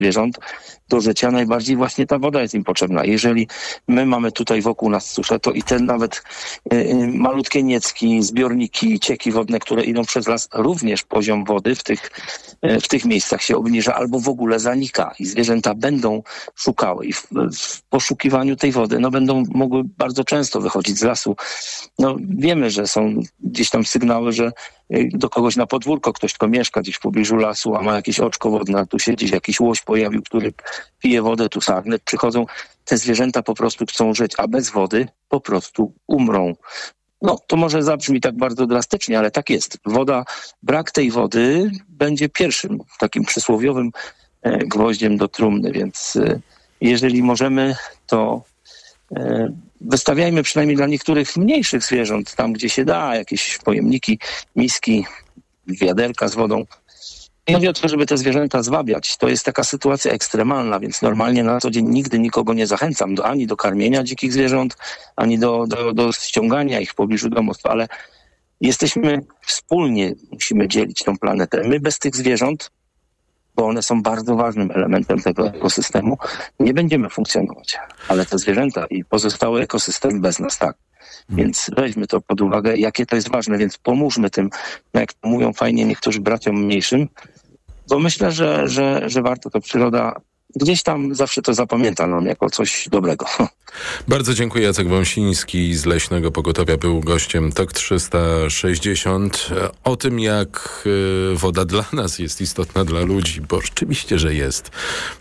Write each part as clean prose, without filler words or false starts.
zwierząt do życia, najbardziej właśnie ta woda jest im potrzebna. Jeżeli my mamy tutaj wokół nas suszę, to i te nawet malutkie niecki, zbiorniki, cieki wodne, które idą przez las, również poziom wody w tych miejscach się obniża albo w ogóle zanika i zwierzęta będą szukały i w poszukiwaniu tej wody będą mogły bardzo często wychodzić z lasu. Wiemy, że są gdzieś tam sygnały, że do kogoś na podwórko, ktoś kto mieszka gdzieś w pobliżu lasu, a ma jakieś oczko wodne, a tu się gdzieś jakiś łoś pojawił, który pije wodę, tu sarnet przychodzą. Te zwierzęta po prostu chcą żyć, a bez wody po prostu umrą. To może zabrzmi tak bardzo drastycznie, ale tak jest. Brak tej wody będzie pierwszym takim przysłowiowym gwoździem do trumny, więc jeżeli możemy, to wystawiajmy przynajmniej dla niektórych mniejszych zwierząt, tam gdzie się da, jakieś pojemniki, miski, wiaderka z wodą. Nie chodzi o to, żeby te zwierzęta zwabiać. To jest taka sytuacja ekstremalna, więc normalnie na co dzień nigdy nikogo nie zachęcam ani do karmienia dzikich zwierząt, ani do ściągania ich w pobliżu domostw, ale wspólnie musimy dzielić tą planetę. My bez tych zwierząt, bo one są bardzo ważnym elementem tego ekosystemu, nie będziemy funkcjonować. Ale te zwierzęta i pozostały ekosystem bez nas tak. Więc weźmy to pod uwagę, jakie to jest ważne, więc pomóżmy tym, jak to mówią fajnie niektórzy braciom mniejszym, bo myślę, że warto to przyroda gdzieś tam zawsze to zapamięta nam jako coś dobrego. Bardzo dziękuję. Jacek Wąsiński z Leśnego Pogotowia był gościem TOK 360. O tym, jak woda dla nas jest istotna dla ludzi, bo rzeczywiście, że jest.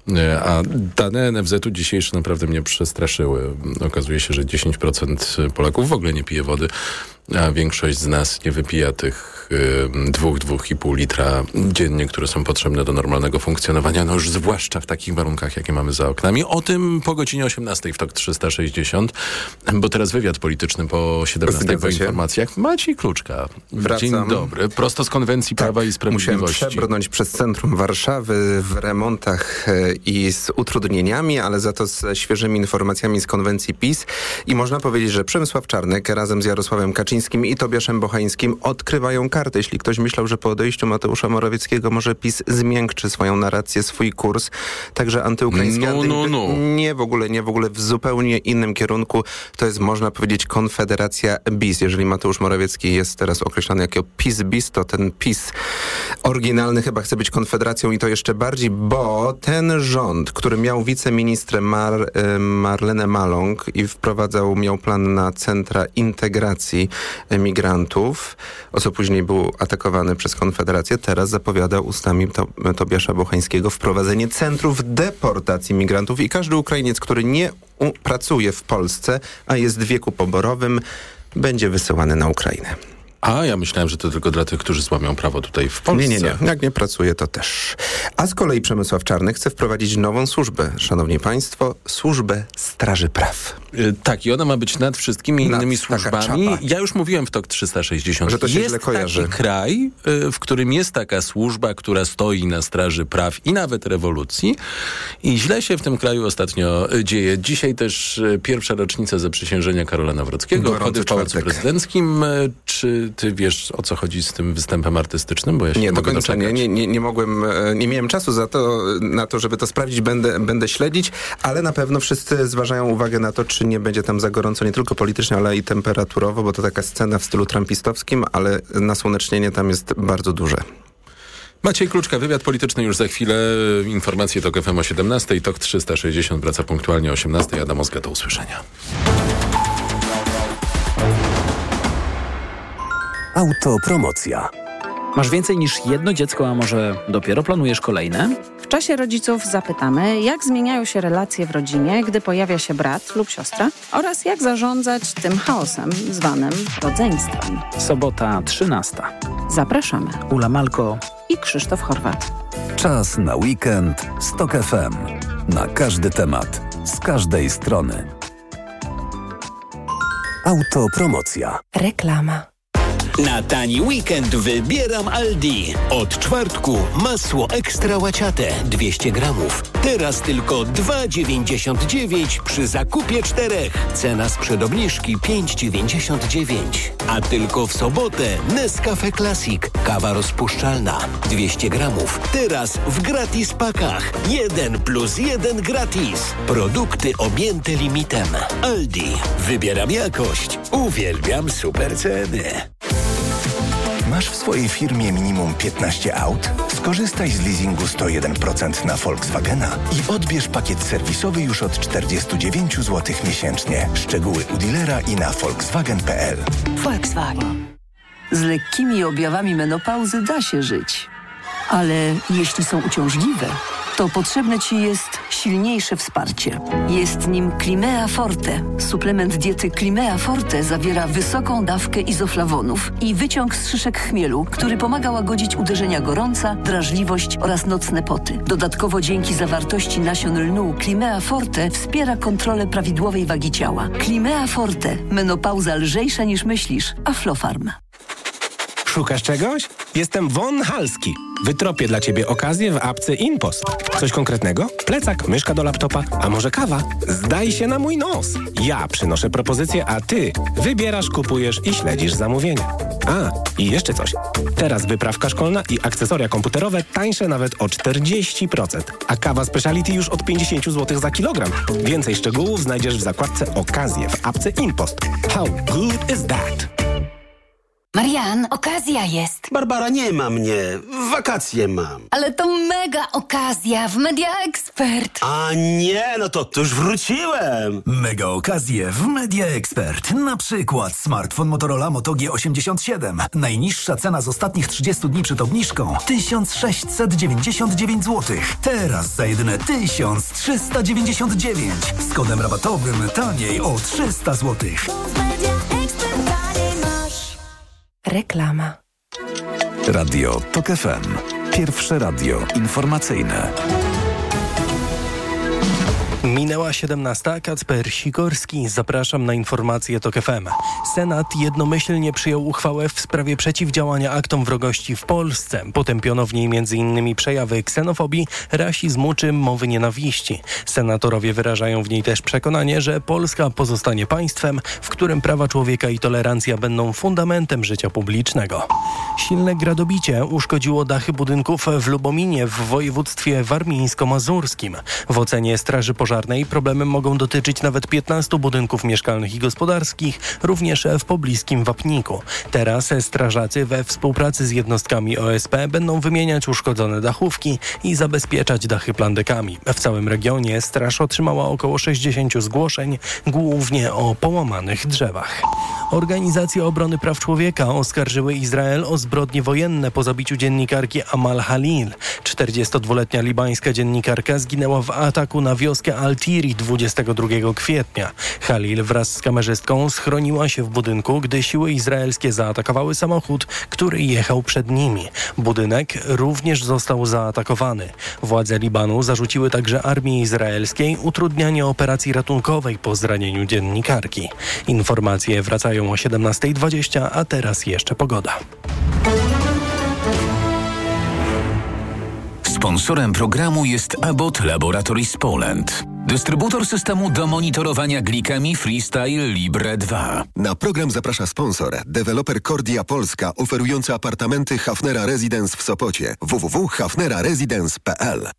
A dane NFZ-u dzisiejsze naprawdę mnie przestraszyły. Okazuje się, że 10% Polaków w ogóle nie pije wody, a większość z nas nie wypija tych 2,5 litra dziennie, które są potrzebne do normalnego funkcjonowania, już zwłaszcza w takich warunkach, jakie mamy za oknami. O tym po godzinie 18 w TOK 360, bo teraz wywiad polityczny po 17 po informacjach. Maciej Kluczka. Wracam. Dzień dobry. Prosto z Konwencji Prawa i Sprawiedliwości. Musiałem przebrnąć przez centrum Warszawy w remontach i z utrudnieniami, ale za to z świeżymi informacjami z konwencji PiS. I można powiedzieć, że Przemysław Czarnek razem z Jarosławem Kaczyńskim i Tobiaszem Bochańskim odkrywają kartę. Jeśli ktoś myślał, że po odejściu Mateusza Morawieckiego może PiS zmiękczy swoją narrację, swój kurs, także antyukraiński, nie w ogóle w zupełnie innym kierunku. To jest, można powiedzieć, konfederacja BIS. Jeżeli Mateusz Morawiecki jest teraz określany jako PiS-BIS, to ten PiS oryginalny chyba chce być konfederacją i to jeszcze bardziej, bo ten rząd, który miał wiceministrę Marlenę Maląg i miał plan na centra integracji migrantów, o co później był atakowany przez Konfederację, teraz zapowiada ustami Tobiasza Bochańskiego wprowadzenie centrów deportacji migrantów i każdy Ukrainiec, który nie pracuje w Polsce, a jest w wieku poborowym, będzie wysyłany na Ukrainę. A ja myślałem, że to tylko dla tych, którzy złamią prawo tutaj w Polsce. Nie. Jak nie pracuje, to też. A z kolei Przemysław Czarnek chce wprowadzić nową służbę. Szanowni Państwo, służbę Straży Praw. Tak, i ona ma być nad wszystkimi innymi służbami. Ja już mówiłem w TOK 360. Że to się źle kojarzy. Jest taki kraj, w którym jest taka służba, która stoi na straży praw i nawet rewolucji. I źle się w tym kraju ostatnio dzieje. Dzisiaj też pierwsza rocznica zaprzysiężenia Karola Nawrockiego. Obchody w Pałacu Prezydenckim. Czy ty wiesz, o co chodzi z tym występem artystycznym? Bo ja się nie, do końca nie mogłem, nie miałem czasu na to, żeby to sprawdzić. Będę śledzić, ale na pewno wszyscy zważają uwagę na to, czy nie będzie tam za gorąco, nie tylko politycznie, ale i temperaturowo, bo to taka scena w stylu trumpistowskim, ale nasłonecznienie tam jest bardzo duże. Maciej Kluczka, wywiad polityczny już za chwilę. Informacje TOK FM o 17. TOK 360 wraca punktualnie o 18. Adam Ozga, do usłyszenia. Autopromocja. Masz więcej niż jedno dziecko, a może dopiero planujesz kolejne? W czasie rodziców zapytamy, jak zmieniają się relacje w rodzinie, gdy pojawia się brat lub siostra oraz jak zarządzać tym chaosem zwanym rodzeństwem. Sobota 13. Zapraszamy. Ula Malko i Krzysztof Horwat. Czas na weekend z TOK FM. Na każdy temat, z każdej strony. Autopromocja. Reklama. Na tani weekend wybieram Aldi. Od czwartku masło ekstra łaciate 200 gramów. Teraz tylko 2,99 przy zakupie 4. Cena sprzed obniżki 5,99. A tylko w sobotę Nescafe Classic. Kawa rozpuszczalna 200 gramów. Teraz w gratis pakach. 1+1 gratis. Produkty objęte limitem. Aldi. Wybieram jakość. Uwielbiam super ceny. Masz w swojej firmie minimum 15 aut? Skorzystaj z leasingu 101% na Volkswagena i odbierz pakiet serwisowy już od 49 zł miesięcznie. Szczegóły u dealera i na volkswagen.pl. Volkswagen. Z lekkimi objawami menopauzy da się żyć. Ale jeśli są uciążliwe, to potrzebne Ci jest silniejsze wsparcie. Jest nim Climea Forte. Suplement diety Climea Forte zawiera wysoką dawkę izoflawonów i wyciąg z szyszek chmielu, który pomaga łagodzić uderzenia gorąca, drażliwość oraz nocne poty. Dodatkowo dzięki zawartości nasion lnu Climea Forte wspiera kontrolę prawidłowej wagi ciała. Climea Forte. Menopauza lżejsza niż myślisz. Aflofarm. Szukasz czegoś? Jestem Von Halski. Wytropię dla Ciebie okazję w apce InPost. Coś konkretnego? Plecak, myszka do laptopa, a może kawa? Zdaj się na mój nos. Ja przynoszę propozycję, a Ty wybierasz, kupujesz i śledzisz zamówienia. A, i jeszcze coś. Teraz wyprawka szkolna i akcesoria komputerowe tańsze nawet o 40%. A kawa speciality już od 50 zł za kilogram. Więcej szczegółów znajdziesz w zakładce Okazje w apce InPost. How good is that? Marian, okazja jest. Barbara, nie ma mnie. Wakacje mam. Ale to mega okazja w Media Expert. A nie, no to już wróciłem. Mega okazje w Media Expert. Na przykład smartfon Motorola Moto G87. Najniższa cena z ostatnich 30 dni przed obniżką 1699 zł. Teraz za jedyne 1399. Z kodem rabatowym taniej o 300 zł. Reklama. Radio TOK FM. Pierwsze radio informacyjne. Minęła 17. Kacper Sikorski. Zapraszam na informacje TOK FM. Senat jednomyślnie przyjął uchwałę w sprawie przeciwdziałania aktom wrogości w Polsce. Potępiono w niej m.in. przejawy ksenofobii, rasizmu czy mowy nienawiści. Senatorowie wyrażają w niej też przekonanie, że Polska pozostanie państwem, w którym prawa człowieka i tolerancja będą fundamentem życia publicznego. Silne gradobicie uszkodziło dachy budynków w Lubominie w województwie warmińsko-mazurskim. W ocenie Straży Pożarnej problemy mogą dotyczyć nawet 15 budynków mieszkalnych i gospodarskich, również w pobliskim Wapniku. Teraz strażacy we współpracy z jednostkami OSP będą wymieniać uszkodzone dachówki i zabezpieczać dachy plandekami. W całym regionie straż otrzymała około 60 zgłoszeń, głównie o połamanych drzewach. Organizacje obrony praw człowieka oskarżyły Izrael o zbrodnie wojenne po zabiciu dziennikarki Amal Halil. 42-letnia libańska dziennikarka zginęła w ataku na wioskę Al-Tiri 22 kwietnia. Halil wraz z kamerzystką schroniła się w budynku, gdy siły izraelskie zaatakowały samochód, który jechał przed nimi. Budynek również został zaatakowany. Władze Libanu zarzuciły także armii izraelskiej utrudnianie operacji ratunkowej po zranieniu dziennikarki. Informacje wracają o 17:20, a teraz jeszcze pogoda. Sponsorem programu jest Abbott Laboratories Poland. Dystrybutor systemu do monitorowania glikemii Freestyle Libre 2. Na program zaprasza sponsor, deweloper Cordia Polska, oferujący apartamenty Hafnera Residence w Sopocie. www.hafneraresidence.pl.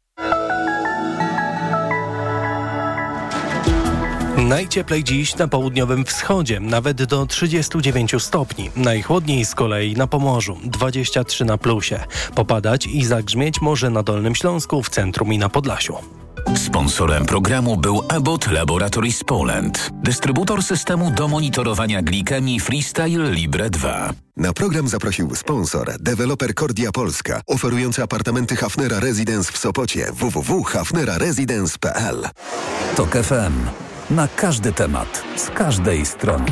Najcieplej dziś na południowym wschodzie, nawet do 39 stopni. Najchłodniej z kolei na Pomorzu, 23 na plusie. Popadać i zagrzmieć może na Dolnym Śląsku, w centrum i na Podlasiu. Sponsorem programu był Abbott Laboratories Poland. Dystrybutor systemu do monitorowania glikemii Freestyle Libre 2. Na program zaprosił sponsor, deweloper Cordia Polska, oferujący apartamenty Hafnera Residence w Sopocie. www.hafneraresidence.pl. TOK FM. Na każdy temat, z każdej strony.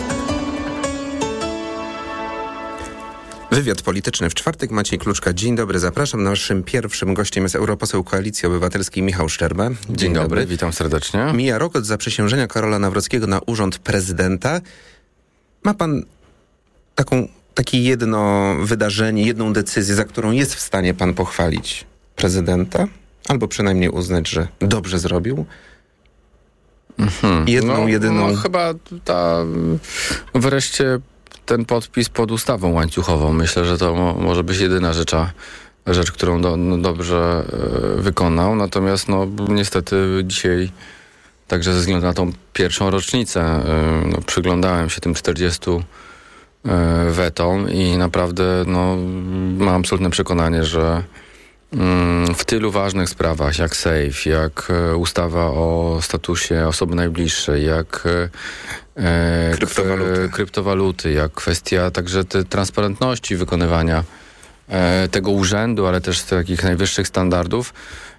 Wywiad polityczny w czwartek. Maciej Kluczka. Dzień dobry, zapraszam. Naszym pierwszym gościem jest europoseł Koalicji Obywatelskiej Michał Szczerba. Dzień dobry, witam serdecznie. Mija rok od zaprzysiężenia Karola Nawrockiego na urząd prezydenta. Ma pan taką takie jedno wydarzenie, jedną decyzję, za którą jest w stanie pan pochwalić prezydenta? Albo przynajmniej uznać, że dobrze zrobił? Jedyną. Chyba wreszcie ten podpis pod ustawą łańcuchową. Myślę, że to może być jedyna rzecz, którą dobrze wykonał. Natomiast niestety dzisiaj, także ze względu na tą pierwszą rocznicę, przyglądałem się tym 40 wetom i naprawdę mam absolutne przekonanie, że w tylu ważnych sprawach, jak SAFE, jak ustawa o statusie osoby najbliższej, jak kryptowaluty, jak kwestia także transparentności wykonywania tego urzędu, ale też takich najwyższych standardów,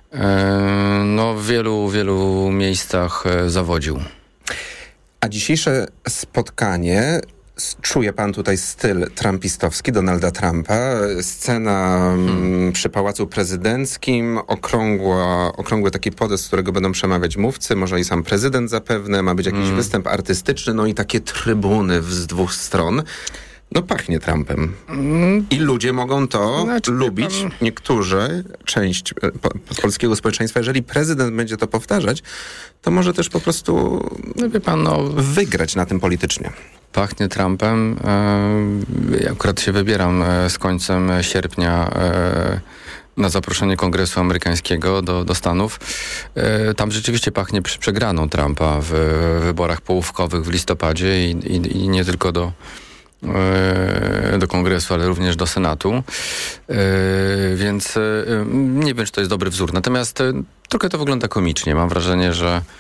w wielu miejscach zawodził. A dzisiejsze spotkanie, czuje pan tutaj styl trumpistowski Donalda Trumpa, scena przy Pałacu Prezydenckim, okrągły taki podest, z którego będą przemawiać mówcy, może i sam prezydent zapewne, ma być jakiś występ artystyczny, i takie trybuny z dwóch stron. Pachnie Trumpem. I ludzie mogą to lubić. Niektórzy, część polskiego społeczeństwa, jeżeli prezydent będzie to powtarzać, to może też po prostu wygrać na tym politycznie. Pachnie Trumpem. Ja akurat się wybieram z końcem sierpnia na zaproszenie Kongresu Amerykańskiego do Stanów. Tam rzeczywiście pachnie przegraną Trumpa w wyborach połówkowych w listopadzie i nie tylko do Kongresu, ale również do Senatu. Więc nie wiem, czy to jest dobry wzór. Natomiast trochę to wygląda komicznie. Mam wrażenie,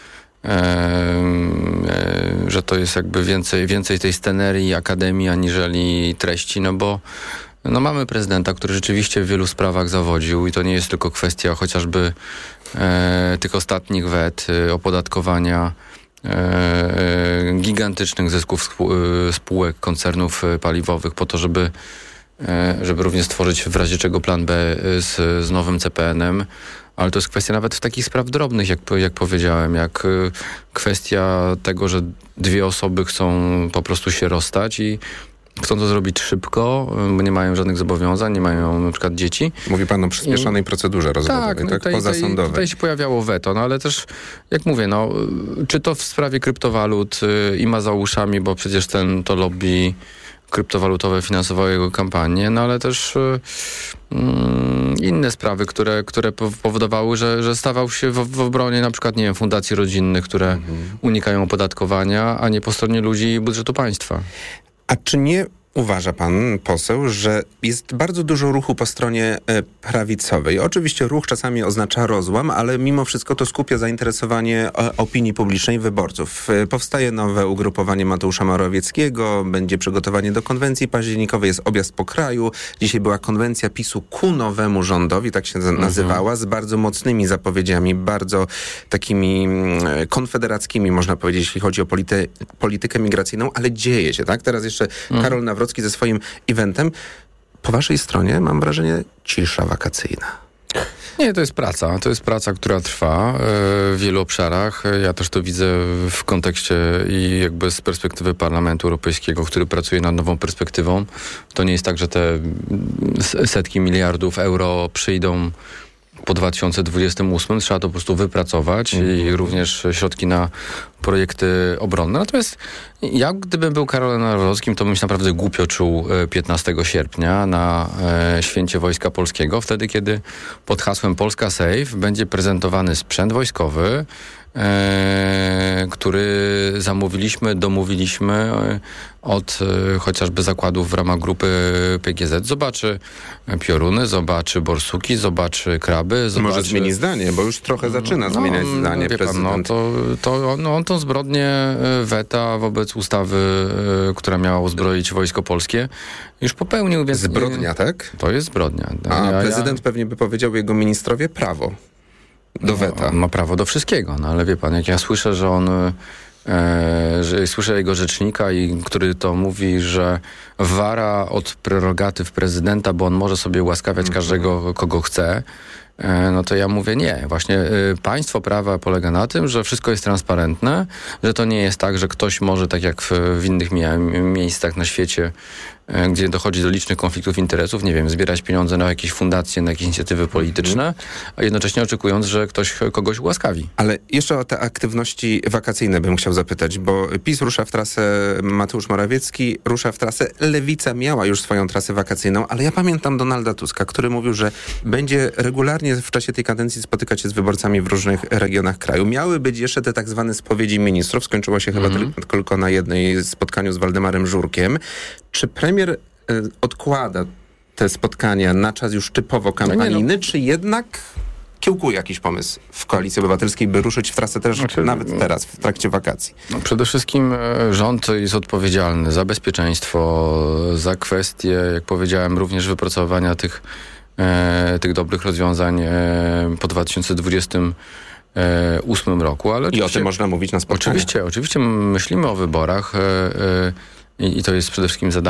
że to jest jakby więcej tej scenerii, akademii, aniżeli treści, bo mamy prezydenta, który rzeczywiście w wielu sprawach zawodził i to nie jest tylko kwestia chociażby tych ostatnich wet, opodatkowania gigantycznych zysków spółek, koncernów paliwowych po to, żeby również stworzyć w razie czego plan B z nowym CPN-em. Ale to jest kwestia nawet w takich spraw drobnych, jak powiedziałem, jak kwestia tego, że dwie osoby chcą po prostu się rozstać i chcą to zrobić szybko, bo nie mają żadnych zobowiązań, nie mają na przykład dzieci. Mówi pan o przyspieszonej procedurze rozwodowej, pozasądowej. Tutaj się pojawiało weto, ale też, jak mówię, czy to w sprawie kryptowalut i ma za uszami, bo przecież to lobby kryptowalutowe finansowało jego kampanię, ale też inne sprawy, które powodowały, że stawał się w obronie na przykład, fundacji rodzinnych, które unikają opodatkowania, a nie po stronie ludzi i budżetu państwa. A czy nie uważa pan poseł, że jest bardzo dużo ruchu po stronie prawicowej? Oczywiście ruch czasami oznacza rozłam, ale mimo wszystko to skupia zainteresowanie opinii publicznej, wyborców. Powstaje nowe ugrupowanie Mateusza Morawieckiego, będzie przygotowanie do konwencji październikowej, jest objazd po kraju. Dzisiaj była konwencja PiS-u ku nowemu rządowi, tak się nazywała, z bardzo mocnymi zapowiedziami, bardzo takimi konfederackimi, można powiedzieć, jeśli chodzi o politykę migracyjną, ale dzieje się, tak? Teraz jeszcze Karol Nawrocki ze swoim eventem. Po waszej stronie mam wrażenie cisza wakacyjna. Nie, to jest praca. To jest praca, która trwa w wielu obszarach. Ja też to widzę w kontekście i jakby z perspektywy Parlamentu Europejskiego, który pracuje nad nową perspektywą. To nie jest tak, że te setki miliardów euro przyjdą po 2028. Trzeba to po prostu wypracować i również środki na projekty obronne. Natomiast ja, gdybym był Karolem Nawrockim, to bym się naprawdę głupio czuł 15 sierpnia na Święcie Wojska Polskiego, wtedy kiedy pod hasłem Polska Safe będzie prezentowany sprzęt wojskowy, który domówiliśmy od chociażby zakładów w ramach grupy PGZ. Zobaczy pioruny, zobaczy borsuki, zobaczy kraby. Może zmieni zdanie, bo już trochę zaczyna zmieniać zdanie prezydent. On tą zbrodnię weta wobec ustawy, która miała uzbroić Wojsko Polskie, już popełnił. Więc zbrodnia, tak? To jest zbrodnia. A prezydent pewnie by powiedział, jego ministrowie, prawo do weta. On ma prawo do wszystkiego, ale wie pan, jak ja słyszę, że on że słyszę jego rzecznika, który to mówi, że wara od prerogatyw prezydenta, bo on może sobie ułaskawiać każdego, kogo chce. no to ja mówię nie. Właśnie państwo prawa polega na tym, że wszystko jest transparentne, że to nie jest tak, że ktoś może, tak jak w innych miejscach na świecie, gdzie dochodzi do licznych konfliktów interesów, nie wiem, zbierać pieniądze na jakieś fundacje, na jakieś inicjatywy polityczne, a jednocześnie oczekując, że ktoś kogoś ułaskawi. Ale jeszcze o te aktywności wakacyjne bym chciał zapytać, bo PiS rusza w trasę, Mateusz Morawiecki rusza w trasę, Lewica miała już swoją trasę wakacyjną, ale ja pamiętam Donalda Tuska, który mówił, że będzie regularnie w czasie tej kadencji spotykać się z wyborcami w różnych regionach kraju. Miały być jeszcze te tak zwane spowiedzi ministrów, skończyło się chyba tylko na jednej spotkaniu z Waldemarem Żurkiem. Czy premier odkłada te spotkania na czas już typowo kampanijny, czy jednak kiełkuje jakiś pomysł w Koalicji Obywatelskiej, by ruszyć w trasę też nawet teraz, w trakcie wakacji? No, przede wszystkim rząd jest odpowiedzialny za bezpieczeństwo, za kwestie, jak powiedziałem, również wypracowania tych dobrych rozwiązań po 2028 roku. Ale i o tym można mówić na spotkaniu. Oczywiście myślimy o wyborach i to jest przede wszystkim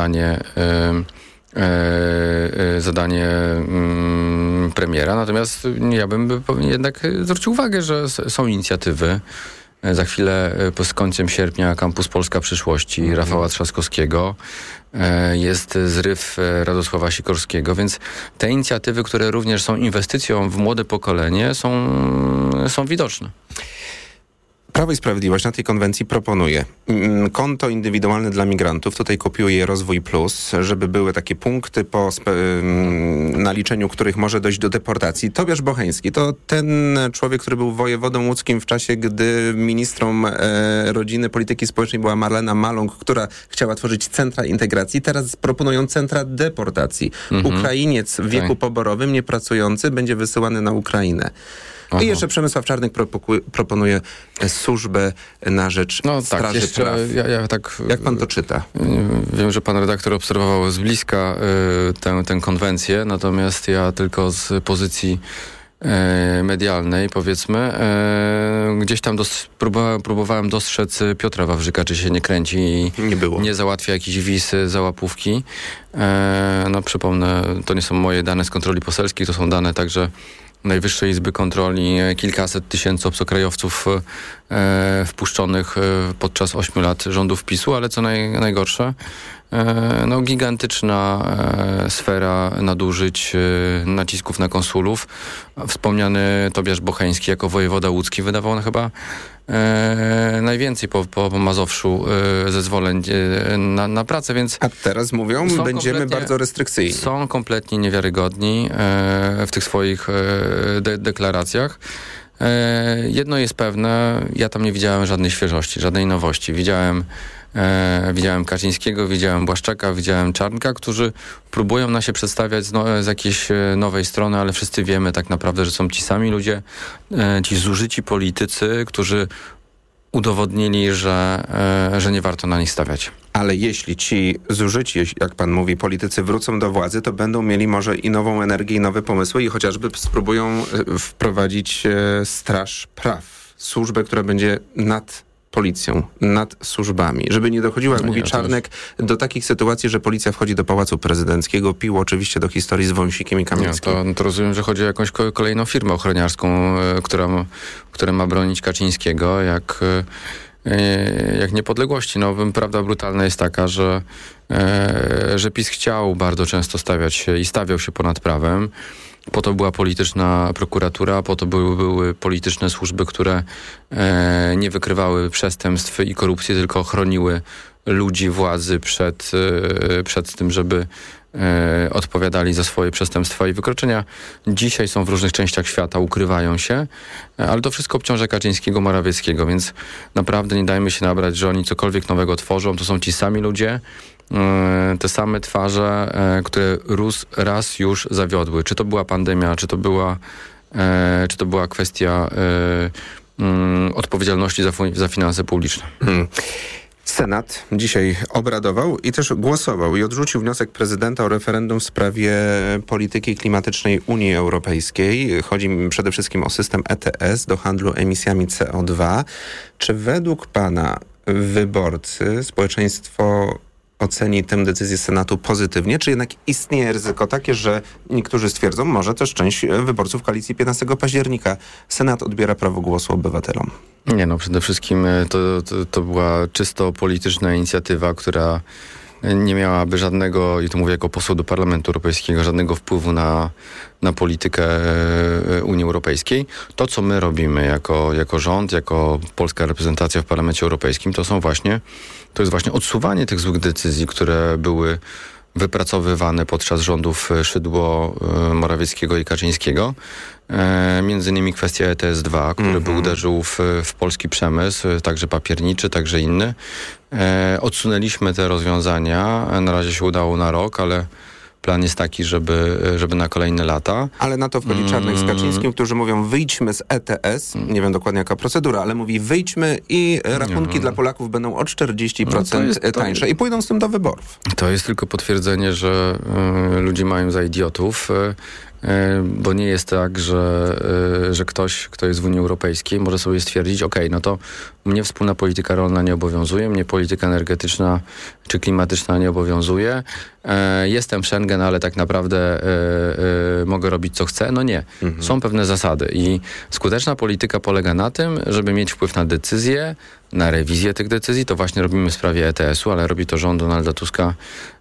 zadanie premiera. Natomiast ja bym jednak zwrócił uwagę, że są inicjatywy. Za chwilę z końcem sierpnia Kampus Polska Przyszłości Rafała Trzaskowskiego. Jest zryw Radosława Sikorskiego, więc te inicjatywy, które również są inwestycją w młode pokolenie, są widoczne. Prawo i Sprawiedliwość na tej konwencji proponuje konto indywidualne dla migrantów. Tutaj kopiuje Rozwój Plus, żeby były takie punkty po naliczeniu których może dojść do deportacji. Tobiasz Bocheński to ten człowiek, który był wojewodą łódzkim w czasie, gdy ministrą rodziny, polityki społecznej była Marlena Maląg, która chciała tworzyć centra integracji. Teraz proponują centra deportacji. Ukrainiec w wieku poborowym, niepracujący, będzie wysyłany na Ukrainę. I jeszcze Przemysław Czarnek proponuje służbę na rzecz Straży Praw. Jak pan to czyta? Wiem, że pan redaktor obserwował z bliska tę konwencję, natomiast ja tylko z pozycji medialnej, powiedzmy, gdzieś tam próbowałem dostrzec Piotra Wawrzyka, czy się nie kręci i nie załatwia jakichś wiz za łapówki. No przypomnę, to nie są moje dane z kontroli poselskiej, to są dane także Najwyższej Izby Kontroli, kilkaset tysięcy obcokrajowców wpuszczonych podczas 8 lat rządów PiS-u, ale co najgorsze, gigantyczna sfera nadużyć, nacisków na konsulów. Wspomniany Tobiasz Bocheński jako wojewoda łódzki wydawał chyba najwięcej po Mazowszu zezwoleń na pracę, więc... A teraz mówią, będziemy bardzo restrykcyjni. Są kompletnie niewiarygodni w tych swoich deklaracjach. Jedno jest pewne, ja tam nie widziałem żadnej świeżości, żadnej nowości. Widziałem Kaczyńskiego, widziałem Błaszczaka, widziałem Czarnka, którzy próbują nas się przedstawiać z jakiejś nowej strony, ale wszyscy wiemy tak naprawdę, że są ci sami ludzie, ci zużyci politycy, którzy udowodnili, że nie warto na nich stawiać. Ale jeśli ci zużyci, jak pan mówi, politycy wrócą do władzy, to będą mieli może i nową energię, i nowe pomysły i chociażby spróbują wprowadzić Straż Praw. Służbę, która będzie nad policją, nad służbami. Żeby nie dochodziło, jak mówi Czarnek, do takich sytuacji, że policja wchodzi do Pałacu Prezydenckiego, pił oczywiście do historii z Wąsikiem i Kamińskim. To rozumiem, że chodzi o jakąś kolejną firmę ochroniarską, która ma bronić Kaczyńskiego, jak niepodległości. Prawda brutalna jest taka, że PiS chciał bardzo często stawiać się i stawiał się ponad prawem. Po to była polityczna prokuratura, po to były polityczne służby, które nie wykrywały przestępstw i korupcji, tylko chroniły ludzi władzy przed tym, żeby odpowiadali za swoje przestępstwa i wykroczenia. Dzisiaj są w różnych częściach świata, ukrywają się, ale to wszystko obciąża Kaczyńskiego, Morawieckiego, więc naprawdę nie dajmy się nabrać, że oni cokolwiek nowego tworzą. To są ci sami ludzie, te same twarze, które raz już zawiodły. Czy to była pandemia, czy to była kwestia odpowiedzialności za finanse publiczne. Senat dzisiaj obradował i też głosował i odrzucił wniosek prezydenta o referendum w sprawie polityki klimatycznej Unii Europejskiej. Chodzi przede wszystkim o system ETS do handlu emisjami CO2. Czy według pana wyborcy, społeczeństwo oceni tę decyzję Senatu pozytywnie, czy jednak istnieje ryzyko takie, że niektórzy stwierdzą, może też część wyborców koalicji 15 października Senat odbiera prawo głosu obywatelom? Nie, no przede wszystkim to była czysto polityczna inicjatywa, która nie miałaby żadnego, i to mówię jako poseł do Parlamentu Europejskiego, żadnego wpływu na politykę Unii Europejskiej. To, co my robimy jako rząd, jako polska reprezentacja w Parlamencie Europejskim, to jest właśnie odsuwanie tych złych decyzji, które były wypracowywane podczas rządów Szydło, Morawieckiego i Kaczyńskiego. Między innymi kwestia ETS-2, który by uderzył w polski przemysł, także papierniczy, także inny. Odsunęliśmy te rozwiązania. Na razie się udało na rok, ale plan jest taki, żeby na kolejne lata. Ale na to wchodzi Czarnek z Kaczyńskim, którzy mówią, wyjdźmy z ETS, nie wiem dokładnie jaka procedura, ale mówi, wyjdźmy i rachunki dla Polaków będą o 40% tańsze i pójdą z tym do wyborów. To jest tylko potwierdzenie, że ludzie mają za idiotów, bo nie jest tak, że ktoś, kto jest w Unii Europejskiej, może sobie stwierdzić, no to mnie wspólna polityka rolna nie obowiązuje, mnie polityka energetyczna czy klimatyczna nie obowiązuje. Jestem w Schengen, ale tak naprawdę mogę robić co chcę. No nie. Są pewne zasady i skuteczna polityka polega na tym, żeby mieć wpływ na decyzje, na rewizję tych decyzji. To właśnie robimy w sprawie ETS-u, ale robi to rząd Donalda Tuska,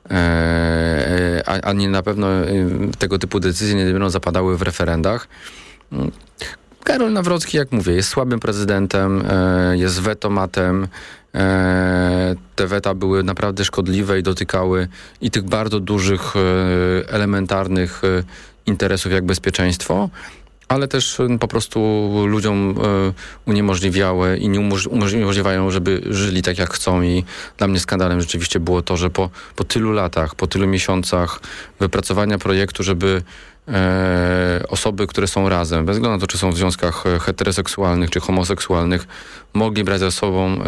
a nie na pewno tego typu decyzje nie będą zapadały w referendach. Karol Nawrocki, jak mówię, jest słabym prezydentem, jest wetomatem. Te weta były naprawdę szkodliwe i dotykały i tych bardzo dużych, elementarnych interesów jak bezpieczeństwo, ale też po prostu ludziom uniemożliwiały i nie umożliwiają, żeby żyli tak jak chcą i dla mnie skandalem rzeczywiście było to, że po tylu latach, po tylu miesiącach wypracowania projektu, żeby osoby, które są razem, bez względu na to, czy są w związkach heteroseksualnych, czy homoseksualnych, mogli brać ze sobą,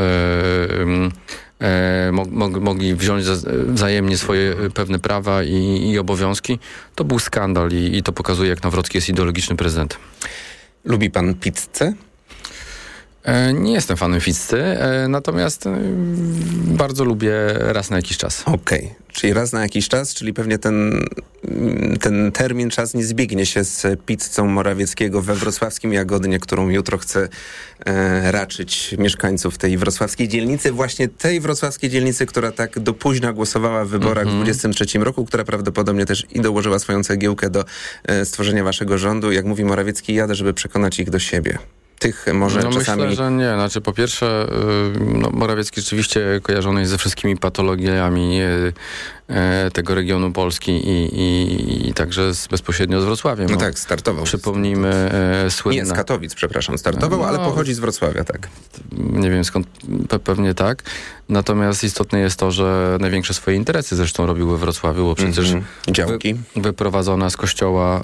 mogli wziąć wzajemnie swoje pewne prawa i obowiązki. To był skandal i to pokazuje, jak Nawrocki jest ideologicznym prezydentem. Lubi pan pizzę? Nie jestem fanem pizzy, natomiast bardzo lubię raz na jakiś czas. Okej. Czyli raz na jakiś czas, czyli pewnie ten termin, czas nie zbiegnie się z pizzą Morawieckiego we wrocławskim Jagodnie, którą jutro chce raczyć mieszkańców tej wrocławskiej dzielnicy. Właśnie tej wrocławskiej dzielnicy, która tak do późna głosowała w wyborach w 2023 roku, która prawdopodobnie też i dołożyła swoją cegiełkę do stworzenia waszego rządu. Jak mówi Morawiecki, jadę, żeby przekonać ich do siebie. Tych może czasami... Myślę, że nie. Znaczy, po pierwsze, Morawiecki rzeczywiście kojarzony jest ze wszystkimi patologiami tego regionu Polski i także bezpośrednio z Wrocławiem. No tak, startował. Przypomnijmy słynne... Nie, z Katowic, przepraszam, startował, ale pochodzi z Wrocławia, tak. Nie wiem skąd, pewnie tak. Natomiast istotne jest to, że największe swoje interesy zresztą robił we Wrocławiu, bo przecież działki wyprowadzona z kościoła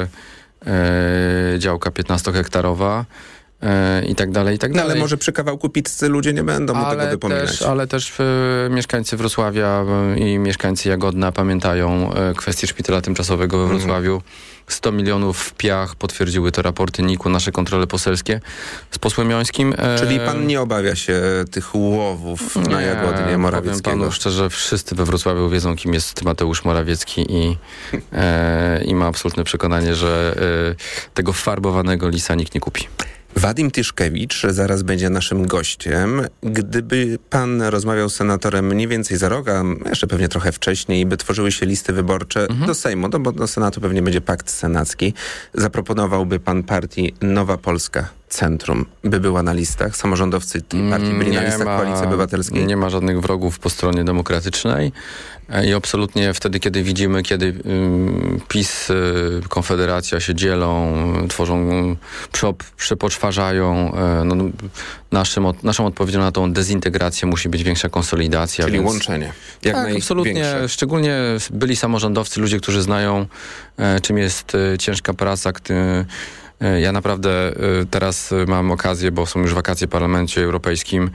działka 15-hektarowa, i tak dalej, i tak dalej. Ale może przy kawałku pizzy ludzie nie będą mu tego wypominać. Ale też mieszkańcy Wrocławia i mieszkańcy Jagodna pamiętają kwestię szpitala tymczasowego we Wrocławiu. 100 milionów w piach, potwierdziły to raporty NIK-u, nasze kontrole poselskie z posłem Jońskim. Czyli pan nie obawia się tych łowów na Jagodnie Morawieckiego? Powiem panu szczerze, wszyscy we Wrocławiu wiedzą, kim jest Mateusz Morawiecki i ma absolutne przekonanie, że tego farbowanego lisa nikt nie kupi. Wadim Tyszkiewicz zaraz będzie naszym gościem. Gdyby pan rozmawiał z senatorem mniej więcej za rok, a jeszcze pewnie trochę wcześniej, by tworzyły się listy wyborcze do Sejmu, bo do Senatu pewnie będzie pakt senacki, zaproponowałby pan partii Nowa Polska Centrum, by była na listach? Samorządowcy tej partii byli na listach Koalicji Obywatelskiej? Nie ma żadnych wrogów po stronie demokratycznej i absolutnie wtedy, kiedy widzimy, kiedy PiS, Konfederacja się dzielą, tworzą, przepoczwarzają, naszą odpowiedzią na tą dezintegrację musi być większa konsolidacja. Czyli łączenie. Jak tak, absolutnie. Szczególnie byli samorządowcy, ludzie, którzy znają, czym jest ciężka praca, ja naprawdę teraz mam okazję, bo są już wakacje w Parlamencie Europejskim,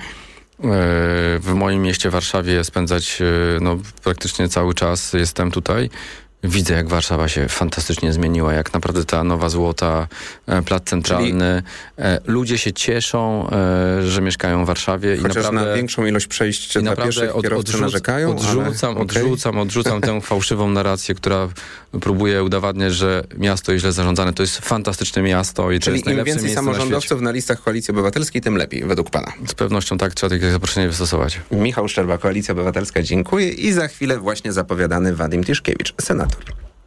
w moim mieście Warszawie spędzać praktycznie cały czas. Jestem tutaj widzę, jak Warszawa się fantastycznie zmieniła, jak naprawdę ta nowa złota, plac centralny. Ludzie się cieszą, że mieszkają w Warszawie. Chociaż i naprawdę, na większą ilość przejść dla pieszych kierowcy narzekają. Odrzucam tę fałszywą narrację, która próbuje udowadniać, że miasto jest źle zarządzane. To jest fantastyczne miasto i to Czyli jest najlepsze im więcej miejsce samorządowców na listach Koalicji Obywatelskiej, tym lepiej, według pana. Z pewnością tak, trzeba takie zaproszenie wystosować. Michał Szczerba, Koalicja Obywatelska, dziękuję. I za chwilę właśnie zapowiadany Wadim Tiszkiewicz, senator.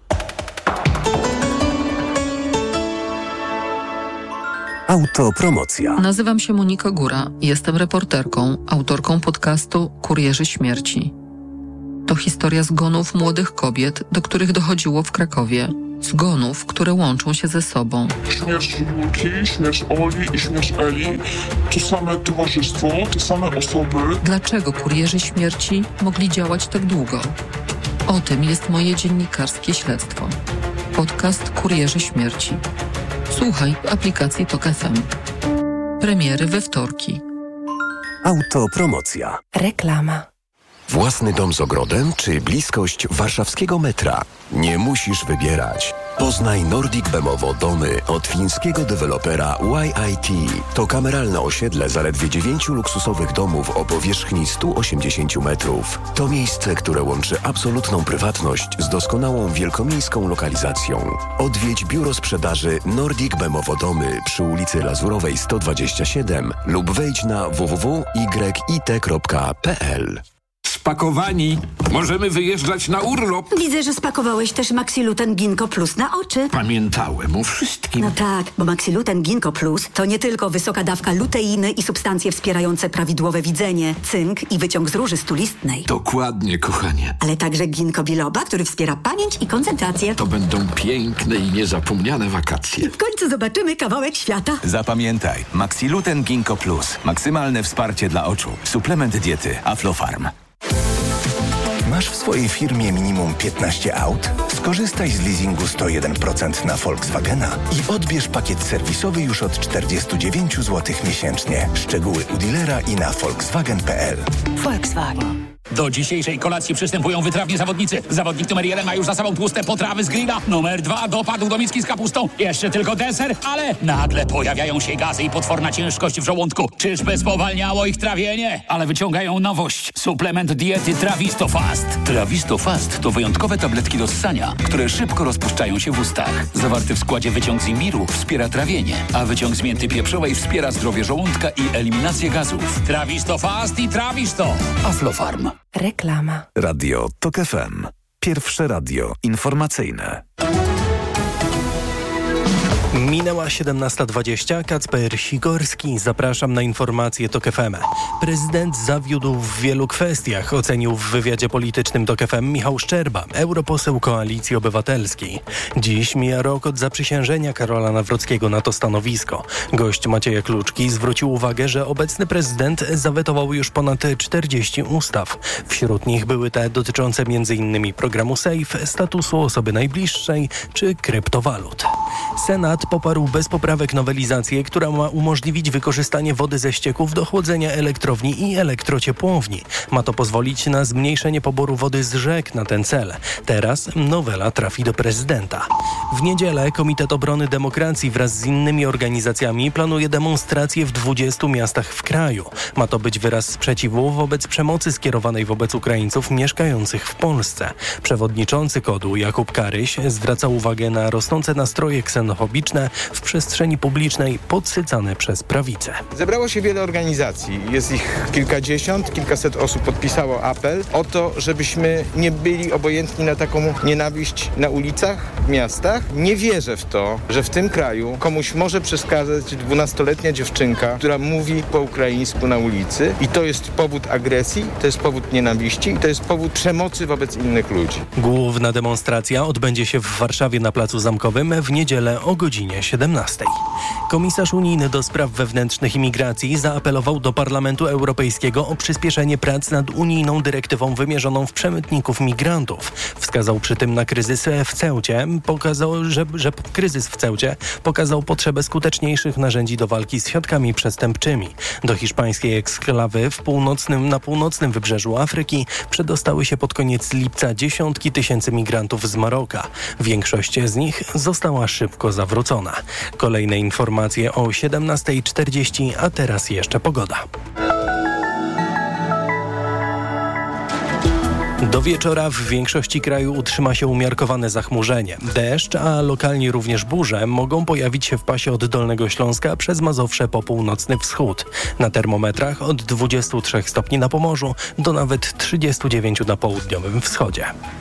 Autopromocja. Nazywam się Monika Góra. Jestem reporterką, autorką podcastu Kurierzy Śmierci. To historia zgonów młodych kobiet, do których dochodziło w Krakowie. Zgonów, które łączą się ze sobą. Śmierć Julki, śmierć Oli i śmierć Eli to same towarzystwo, te same osoby. Dlaczego kurierzy śmierci mogli działać tak długo? O tym jest moje dziennikarskie śledztwo. Podcast Kurierzy Śmierci. Słuchaj w aplikacji TOK FM. Premiery we wtorki. Autopromocja. Reklama. Własny dom z ogrodem czy bliskość warszawskiego metra? Nie musisz wybierać. Poznaj Nordic Bemowo domy od fińskiego dewelopera YIT. To kameralne osiedle zaledwie 9 luksusowych domów o powierzchni 180 metrów. To miejsce, które łączy absolutną prywatność z doskonałą wielkomiejską lokalizacją. Odwiedź biuro sprzedaży Nordic Bemowo domy przy ulicy Lazurowej 127 lub wejdź na www.yit.pl. Spakowani. Możemy wyjeżdżać na urlop. Widzę, że spakowałeś też Maxiluten Ginkgo Plus na oczy. Pamiętałem o wszystkim. No tak, bo Maxiluten Ginkgo Plus to nie tylko wysoka dawka luteiny i substancje wspierające prawidłowe widzenie, cynk i wyciąg z róży stulistnej. Dokładnie, kochanie. Ale także ginkgo biloba, który wspiera pamięć i koncentrację. To będą piękne i niezapomniane wakacje. W końcu zobaczymy kawałek świata. Zapamiętaj, Maxiluten Ginkgo Plus. Maksymalne wsparcie dla oczu. Suplement diety Aflofarm. Masz w swojej firmie minimum 15 aut? Skorzystaj z leasingu 101% na Volkswagena i odbierz pakiet serwisowy już od 49 zł miesięcznie. Szczegóły u dealera i na volkswagen.pl. Volkswagen. Do dzisiejszej kolacji przystępują wytrawni zawodnicy. Zawodnik numer 1 ma już za sobą tłuste potrawy z grilla. Numer 2 dopadł do miski z kapustą. Jeszcze tylko deser, ale nagle pojawiają się gazy i potworna ciężkość w żołądku. Czyżby spowalniało ich trawienie? Ale wyciągają nowość. Suplement diety Trawisto Fast. Trawisto Fast to wyjątkowe tabletki do ssania, które szybko rozpuszczają się w ustach. Zawarty w składzie wyciąg z imbiru wspiera trawienie, a wyciąg z mięty pieprzowej wspiera zdrowie żołądka i eliminację gazów. Trawisto Fast i Trawisto. Aflofarm. Reklama. Radio TOK FM. Pierwsze radio informacyjne. Minęła 17:20. Kacper Sikorski. Zapraszam na informacje TOK FM. Prezydent zawiódł w wielu kwestiach, ocenił w wywiadzie politycznym TOK FM Michał Szczerba, europoseł Koalicji Obywatelskiej. Dziś mija rok od zaprzysiężenia Karola Nawrockiego na to stanowisko. Gość Macieja Kluczki zwrócił uwagę, że obecny prezydent zawetował już ponad 40 ustaw. Wśród nich były te dotyczące m.in. programu SAFE, statusu osoby najbliższej czy kryptowalut. Senat poparł bez poprawek nowelizację, która ma umożliwić wykorzystanie wody ze ścieków do chłodzenia elektrowni i elektrociepłowni. Ma to pozwolić na zmniejszenie poboru wody z rzek na ten cel. Teraz nowela trafi do prezydenta. W niedzielę Komitet Obrony Demokracji wraz z innymi organizacjami planuje demonstracje w 20 miastach w kraju. Ma to być wyraz sprzeciwu wobec przemocy skierowanej wobec Ukraińców mieszkających w Polsce. Przewodniczący KOD-u Jakub Karyś zwraca uwagę na rosnące nastroje ksenofobiczne w przestrzeni publicznej podsycane przez prawicę. Zebrało się wiele organizacji. Jest ich kilkadziesiąt, kilkaset osób podpisało apel o to, żebyśmy nie byli obojętni na taką nienawiść na ulicach, w miastach. Nie wierzę w to, że w tym kraju komuś może przeszkadzać 12-letnia dziewczynka, która mówi po ukraińsku na ulicy i to jest powód agresji, to jest powód nienawiści i to jest powód przemocy wobec innych ludzi. Główna demonstracja odbędzie się w Warszawie na Placu Zamkowym w niedzielę o godzinie godzinie 17. Komisarz unijny do spraw wewnętrznych i migracji zaapelował do Parlamentu Europejskiego o przyspieszenie prac nad unijną dyrektywą wymierzoną w przemytników migrantów. Wskazał przy tym na kryzys w Ceucie. Że kryzys w Ceucie pokazał potrzebę skuteczniejszych narzędzi do walki z siatkami przestępczymi. Do hiszpańskiej eksklawy na północnym wybrzeżu Afryki przedostały się pod koniec lipca dziesiątki tysięcy migrantów z Maroka. Większość z nich została szybko zawrócona. Kolejne informacje o 17:40, a teraz jeszcze pogoda. Do wieczora w większości kraju utrzyma się umiarkowane zachmurzenie. Deszcz, a lokalnie również burze mogą pojawić się w pasie od Dolnego Śląska przez Mazowsze po północny wschód. Na termometrach od 23 stopni na Pomorzu do nawet 39 na południowym wschodzie.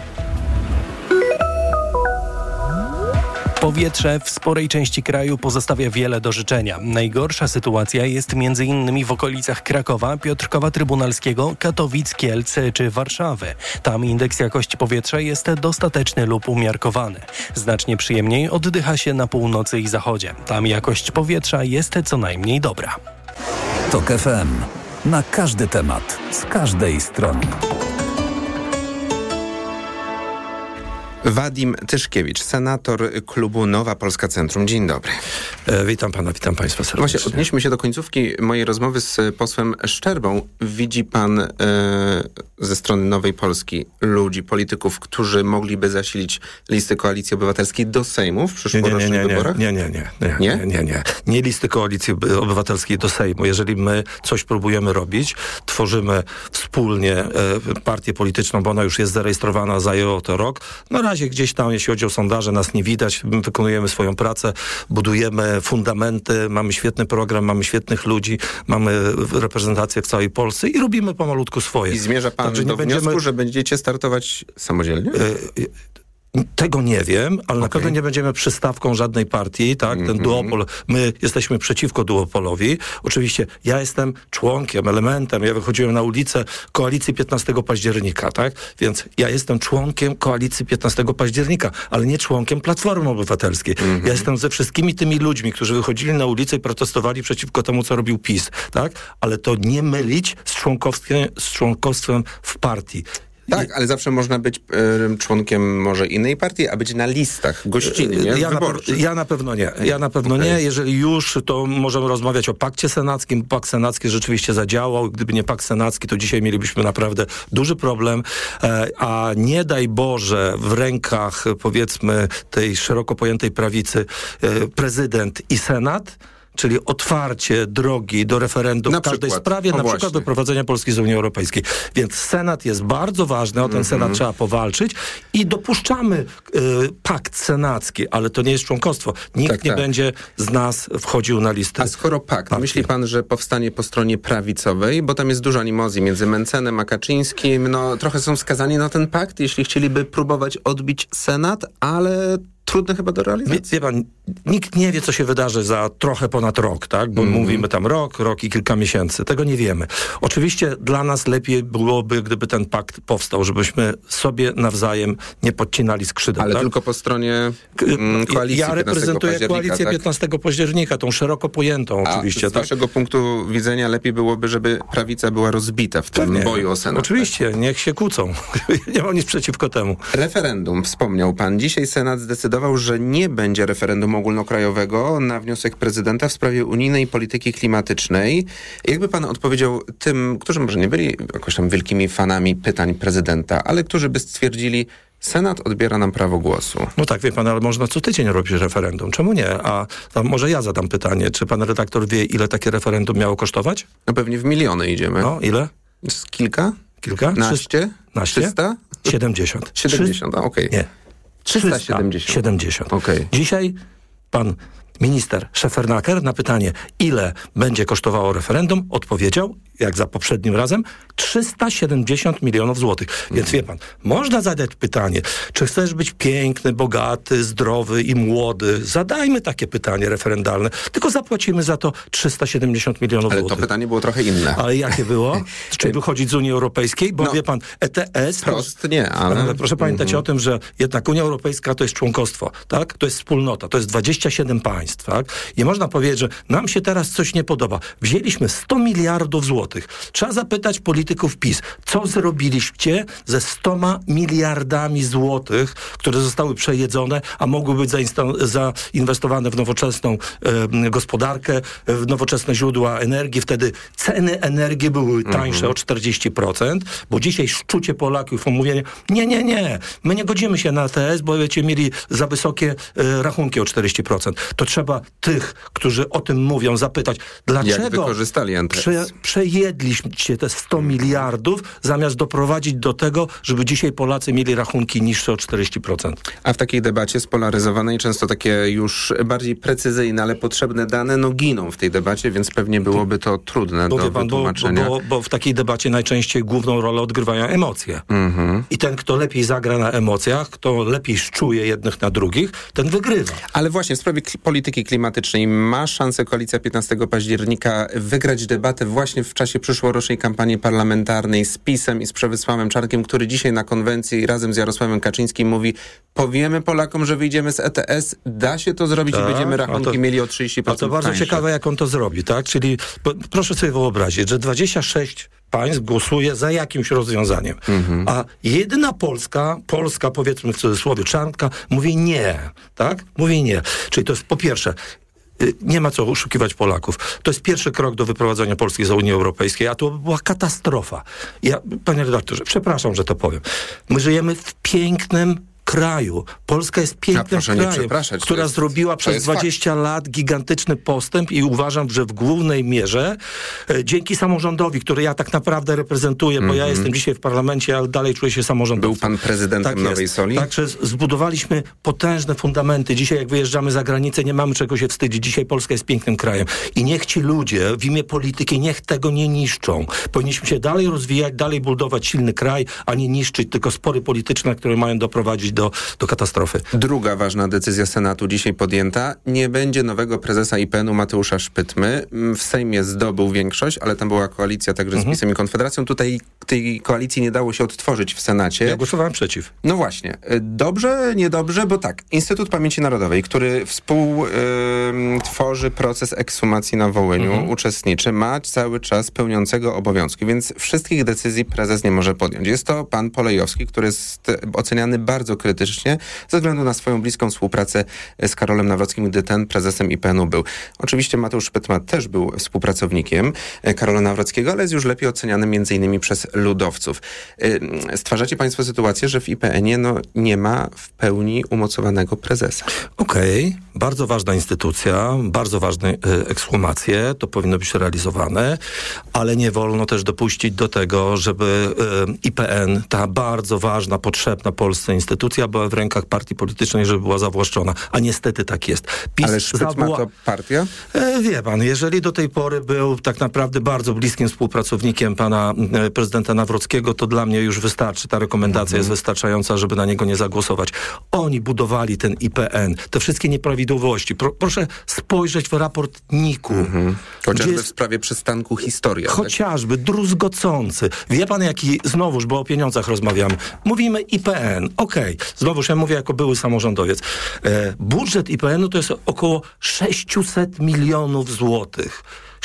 Powietrze w sporej części kraju pozostawia wiele do życzenia. Najgorsza sytuacja jest m.in. w okolicach Krakowa, Piotrkowa Trybunalskiego, Katowic, Kielc czy Warszawy. Tam indeks jakości powietrza jest dostateczny lub umiarkowany. Znacznie przyjemniej oddycha się na północy i zachodzie. Tam jakość powietrza jest co najmniej dobra. TOK FM. Na każdy temat, z każdej strony. Wadim Tyszkiewicz, senator klubu Nowa Polska Centrum. Dzień dobry. Witam pana, witam państwa serdecznie. Właśnie odnieśmy się do końcówki mojej rozmowy z posłem Szczerbą. Widzi pan ze strony Nowej Polski ludzi, polityków, którzy mogliby zasilić listy Koalicji Obywatelskiej do Sejmu w przyszłorocznych wyborach? Nie. Nie listy Koalicji Obywatelskiej do Sejmu. Jeżeli my coś próbujemy robić, tworzymy wspólnie partię polityczną, bo ona już jest zarejestrowana, zajęło to rok. Na razie gdzieś tam, jeśli chodzi o sondaże, nas nie widać. My wykonujemy swoją pracę, budujemy fundamenty, mamy świetny program, mamy świetnych ludzi, mamy reprezentację w całej Polsce i robimy pomalutku swoje. I zmierza pan do wniosku, że będziecie startować samodzielnie? Tego nie wiem, ale na pewno nie będziemy przystawką żadnej partii, tak? Ten duopol, my jesteśmy przeciwko duopolowi. Oczywiście ja jestem członkiem, elementem, ja wychodziłem na ulicę Koalicji 15 października, tak? Więc ja jestem członkiem Koalicji 15 października, ale nie członkiem Platformy Obywatelskiej. Ja jestem ze wszystkimi tymi ludźmi, którzy wychodzili na ulicę i protestowali przeciwko temu, co robił PiS, tak? Ale to nie mylić z członkostwem w partii. Tak, ale zawsze można być członkiem może innej partii, a być na listach gościnnie, wyborczych. Ja na pewno nie. Nie. Jeżeli już, to możemy rozmawiać o pakcie senackim. Pakt senacki rzeczywiście zadziałał. Gdyby nie pakt senacki, to dzisiaj mielibyśmy naprawdę duży problem. A nie daj Boże w rękach, powiedzmy, tej szeroko pojętej prawicy prezydent i senat, czyli otwarcie drogi do referendum w każdej sprawie, na przykład wyprowadzenia Polski z Unii Europejskiej. Więc Senat jest bardzo ważny, o ten Senat trzeba powalczyć i dopuszczamy pakt senacki, ale to nie jest członkostwo. Nikt nie będzie z nas wchodził na listę. A skoro pakt, myśli pan, że powstanie po stronie prawicowej, bo tam jest dużo animozji między Mencenem a Kaczyńskim, no trochę są skazani na ten pakt, jeśli chcieliby próbować odbić Senat, ale trudne chyba do realizacji. Wie pan, nikt nie wie, co się wydarzy za trochę ponad rok, tak? Bo mówimy tam rok i kilka miesięcy. Tego nie wiemy. Oczywiście dla nas lepiej byłoby, gdyby ten pakt powstał, żebyśmy sobie nawzajem nie podcinali skrzydeł. Ale tylko po stronie koalicji. Ja reprezentuję koalicję 15 października, tą szeroko pojętą oczywiście. Z waszego punktu widzenia lepiej byłoby, żeby prawica była rozbita w tym boju o Senat. Oczywiście, niech się kłócą. Nie mam nic przeciwko temu. Referendum, wspomniał pan. Dzisiaj Senat zdecydował, że nie będzie referendum ogólnokrajowego na wniosek prezydenta w sprawie unijnej polityki klimatycznej. Jakby pan odpowiedział tym, którzy może nie byli jakoś tam wielkimi fanami pytań prezydenta, ale którzy by stwierdzili, Senat odbiera nam prawo głosu. No tak, wie pan, ale można co tydzień robić referendum. Czemu nie? A może ja zadam pytanie, czy pan redaktor wie, ile takie referendum miało kosztować? No pewnie w miliony idziemy. No, ile? Kilka? Naście? 300? 70. 70, okej. Nie. 370. Okay. Dzisiaj pan minister Szefernaker na pytanie, ile będzie kosztowało referendum, odpowiedział, jak za poprzednim razem, 370 milionów złotych. Więc wie pan, można zadać pytanie, czy chcesz być piękny, bogaty, zdrowy i młody? Zadajmy takie pytanie referendalne, tylko zapłacimy za to 370 milionów złotych. Ale to pytanie było trochę inne. Ale jakie było? Czy wychodzić z Unii Europejskiej? Bo wie pan, ETS... Prost nie, ale proszę pamiętać o tym, że jednak Unia Europejska to jest członkostwo, tak? To jest wspólnota, to jest 27 państw, tak? I można powiedzieć, że nam się teraz coś nie podoba. Wzięliśmy 100 miliardów złotych. Trzeba zapytać polityków PiS, co zrobiliście ze 100 miliardami złotych, które zostały przejedzone, a mogły być zainwestowane w nowoczesną gospodarkę, w nowoczesne źródła energii. Wtedy ceny energii były tańsze o 40%, bo dzisiaj szczucie Polaków o mówienie, nie, my nie godzimy się na ETS, bo będziecie mieli za wysokie rachunki o 40%. To trzeba tych, którzy o tym mówią, zapytać, dlaczego jak wykorzystali przejedliście te 100 miliardów, zamiast doprowadzić do tego, żeby dzisiaj Polacy mieli rachunki niższe o 40%. A w takiej debacie spolaryzowanej, często takie już bardziej precyzyjne, ale potrzebne dane, giną w tej debacie, więc pewnie byłoby to trudne do wytłumaczenia. Bo w takiej debacie najczęściej główną rolę odgrywają emocje. I ten, kto lepiej zagra na emocjach, kto lepiej szczuje jednych na drugich, ten wygrywa. Ale właśnie w sprawie polityki klimatycznej ma szansę koalicja 15 października wygrać debatę właśnie w czasie przyszłorocznej kampanii parlamentarnej z PiS-em i z Przemysławem Czarnkiem, który dzisiaj na konwencji razem z Jarosławem Kaczyńskim mówi, powiemy Polakom, że wyjdziemy z ETS, da się to zrobić i będziemy rachunki mieli o 30% A to bardzo ciekawe, jak on to zrobi, tak? Czyli proszę sobie wyobrazić, że 26 państw głosuje za jakimś rozwiązaniem, a jedyna Polska powiedzmy w cudzysłowie Czarnka, mówi nie, tak? Mówi nie. Czyli to jest po pierwsze, nie ma co oszukiwać Polaków. To jest pierwszy krok do wyprowadzenia Polski z Unii Europejskiej, a to była katastrofa. Panie redaktorze, przepraszam, że to powiem. My żyjemy w pięknym kraju. Polska jest pięknym krajem, która zrobiła przez 20 lat gigantyczny postęp i uważam, że w głównej mierze dzięki samorządowi, który ja tak naprawdę reprezentuję, bo ja jestem dzisiaj w parlamencie, ale dalej czuję się samorządowcem. Był pan prezydentem Nowej Soli? Także zbudowaliśmy potężne fundamenty. Dzisiaj jak wyjeżdżamy za granicę, nie mamy czego się wstydzić. Dzisiaj Polska jest pięknym krajem. I niech ci ludzie w imię polityki, niech tego nie niszczą. Powinniśmy się dalej rozwijać, dalej budować silny kraj, a nie niszczyć tylko spory polityczne, które mają doprowadzić do katastrofy. Druga ważna decyzja Senatu dzisiaj podjęta. Nie będzie nowego prezesa IPN-u Mateusza Szpytmy. W Sejmie zdobył większość, ale tam była koalicja także z PiS-em i Konfederacją. Tutaj tej koalicji nie dało się odtworzyć w Senacie. Ja głosowałem przeciw. No właśnie. Dobrze, niedobrze, bo tak. Instytut Pamięci Narodowej, który współtworzy proces ekshumacji na Wołyniu, uczestniczy, ma cały czas pełniącego obowiązki, więc wszystkich decyzji prezes nie może podjąć. Jest to pan Polejowski, który jest oceniany bardzo krytycznie ze względu na swoją bliską współpracę z Karolem Nawrockim, gdy ten prezesem IPN-u był. Oczywiście Mateusz Szpytma też był współpracownikiem Karola Nawrockiego, ale jest już lepiej oceniany m.in. przez ludowców. Stwarzacie państwo sytuację, że w IPN-ie nie ma w pełni umocowanego prezesa. Okej. Bardzo ważna instytucja, bardzo ważne ekshumacje, to powinno być realizowane, ale nie wolno też dopuścić do tego, żeby IPN, ta bardzo ważna, potrzebna Polsce instytucja, była w rękach partii politycznej, żeby była zawłaszczona. A niestety tak jest. PiS ale Szpytma to partia? Wie pan, jeżeli do tej pory był tak naprawdę bardzo bliskim współpracownikiem pana prezydenta Nawrockiego, to dla mnie już wystarczy. Ta rekomendacja jest wystarczająca, żeby na niego nie zagłosować. Oni budowali ten IPN. Te wszystkie nieprawidłowości. Proszę spojrzeć w raport NIK-u. Chociażby w sprawie przystanku Historia. Chociażby, druzgocący. Wie pan, jaki, znowuż, bo o pieniądzach rozmawiamy. Mówimy IPN. Okej. Znowuż ja mówię jako były samorządowiec. Budżet IPN-u to jest około 600 milionów złotych.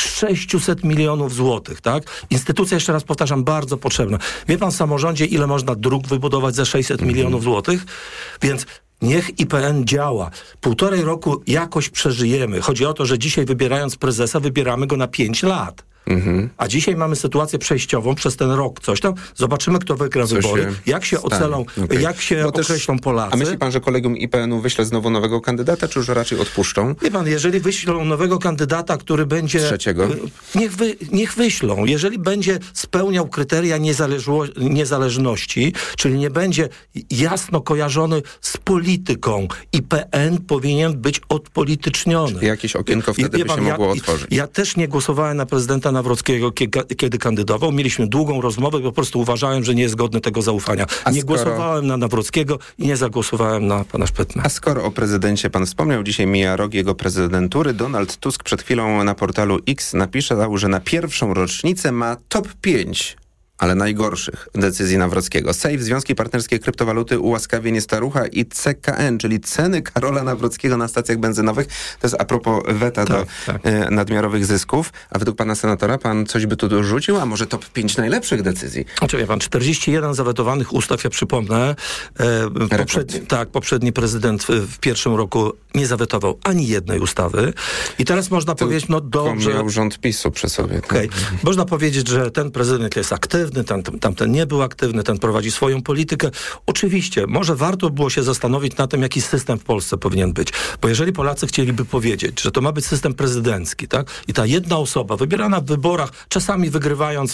600 milionów złotych, tak? Instytucja, jeszcze raz powtarzam, bardzo potrzebna. Wie pan w samorządzie, ile można dróg wybudować za 600 milionów złotych? Więc niech IPN działa. 1,5 roku jakoś przeżyjemy. Chodzi o to, że dzisiaj wybierając prezesa, wybieramy go na 5 lat. A dzisiaj mamy sytuację przejściową przez ten rok, coś tam. Zobaczymy, kto wygra wybory, jak się ocalą, jak się określą Polacy. A myśli pan, że kolegium IPN-u wyśle znowu nowego kandydata, czy już raczej odpuszczą? Wie pan, jeżeli wyślą nowego kandydata, który będzie... Trzeciego? Niech wyślą. Jeżeli będzie spełniał kryteria niezależności, czyli nie będzie jasno kojarzony z polityką, IPN powinien być odpolityczniony. Jakieś okienko wtedy by się mogło otworzyć. Ja też nie głosowałem na prezydenta Nawrockiego, kiedy kandydował. Mieliśmy długą rozmowę i po prostu uważałem, że nie jest godny tego zaufania. Głosowałem na Nawrockiego i nie zagłosowałem na pana Szpetnę. A skoro o prezydencie pan wspomniał, dzisiaj mija rok jego prezydentury. Donald Tusk przed chwilą na portalu X napisał, że na pierwszą rocznicę ma top 5 ale najgorszych decyzji Nawrockiego. Sejf, Związki Partnerskie Kryptowaluty, Ułaskawienie Starucha i CKN, czyli ceny Karola Nawrockiego na stacjach benzynowych. To jest a propos weta do nadmiarowych zysków. A według pana senatora pan coś by tu dorzucił? A może top 5 najlepszych decyzji? Oczywiście pan, 41 zawetowanych ustaw, ja przypomnę. Poprzedni prezydent w pierwszym roku nie zawetował ani jednej ustawy. I teraz można powiedzieć, no dobrze. Miał rząd PiS-u przy sobie. Można powiedzieć, że ten prezydent jest aktywny, tamten nie był aktywny, ten prowadzi swoją politykę. Oczywiście, może warto było się zastanowić nad tym, jaki system w Polsce powinien być. Bo jeżeli Polacy chcieliby powiedzieć, że to ma być system prezydencki, tak? I ta jedna osoba wybierana w wyborach, czasami wygrywając,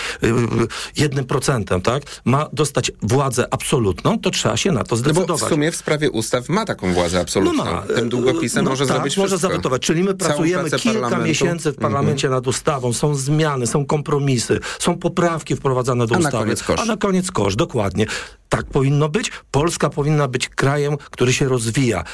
1%, tak? Ma dostać władzę absolutną, to trzeba się na to zdecydować. No bo w sumie w sprawie ustaw ma taką władzę absolutną. Tym długopisem może zrobić może wszystko. zawetować. Czyli my pracujemy kilka miesięcy w parlamencie nad ustawą, są zmiany, są kompromisy, są poprawki wprowadzane do ustawy. A na koniec kosz, dokładnie. Tak powinno być. Polska powinna być krajem, który się rozwija,